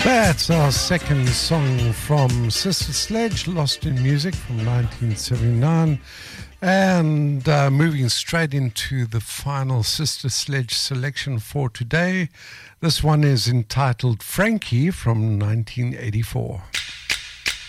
That's our second song from Sister Sledge, Lost in Music from 1979. And moving straight into the final Sister Sledge selection for today. This one is entitled Frankie from 1984.